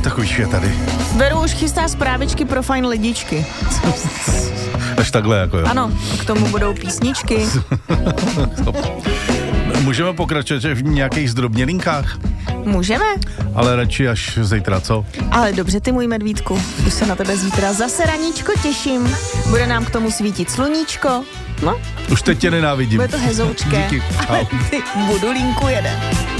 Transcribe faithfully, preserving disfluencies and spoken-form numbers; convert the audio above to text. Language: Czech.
takový je tady. Veru už chystá zprávičky pro fajn lidičky. Až takhle jako jo. Ano, k tomu budou písničky. Můžeme pokračovat v nějakých zdrobnělinkách? Můžeme. Ale radši až zítra, co? Ale dobře, ty můj medvídku, už se na tebe zítra zase raníčko těším. Bude nám k tomu svítit sluníčko. No. Už teď tě nenávidím. Bude to hezoučké. Díky. Ale ty budu linku jeden.